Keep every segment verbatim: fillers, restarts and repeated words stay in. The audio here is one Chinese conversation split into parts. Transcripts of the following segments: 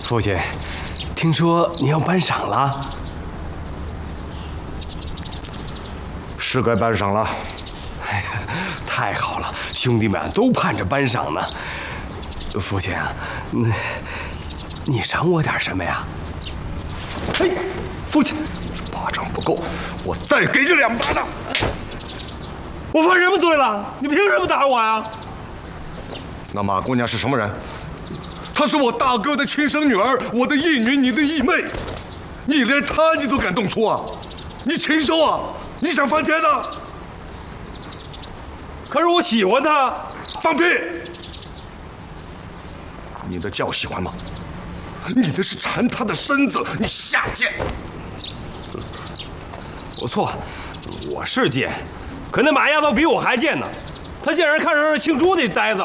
父亲，听说你要颁赏了？ 是该颁赏了。 哎呀，太好了，兄弟们都盼着颁赏呢。父亲啊，那你赏我点什么呀？ 嘿，父亲，巴掌不够，我再给你两巴掌。 我犯什么罪了？你凭什么打我呀？ 那马姑娘是什么人？她是我大哥的亲生女儿，我的义女，你的义妹。你连她你都敢动粗啊？你禽兽啊！你想翻天呢？ 可是我喜欢她。 放屁！你的叫喜欢吗？你那是馋她的身子，你下贱！ 我错，我是贱，可那马丫头比我还贱呢。她竟然看上了姓朱那呆子。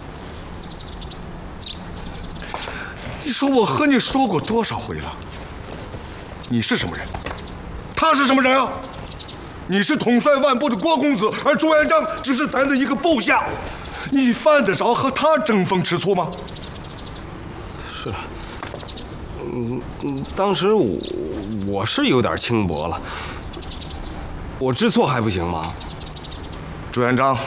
你说我和你说过多少回了？你是什么人？他是什么人啊？你是统帅万部的郭公子，而朱元璋只是咱的一个部下，你犯得着和他争风吃醋吗？ 是，嗯嗯，当时我我是有点轻薄了，我知错还不行吗？ 朱元璋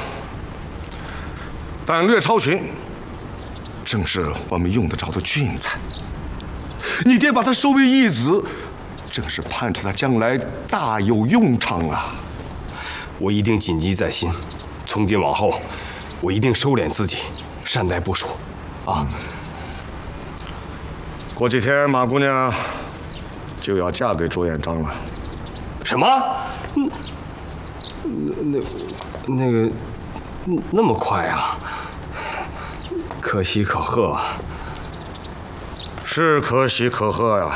胆略超群，正是我们用得着的俊才。你爹把他收为义子，正是盼着他将来大有用场啊！ 我一定谨记在心，从今往后，我一定收敛自己，善待部属，啊！ 过几天马姑娘就要嫁给朱元璋了。 什么？嗯，那那个那么快啊？可喜可贺啊！ 是可喜可贺呀！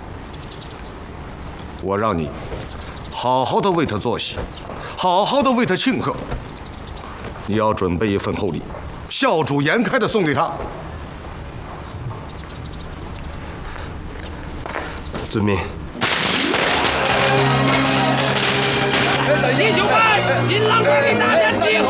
我让你好好的为他做戏，好好的为他庆贺。你要准备一份厚礼，孝主颜开的送给他。 遵命。 弟兄们，新郎官给大家敬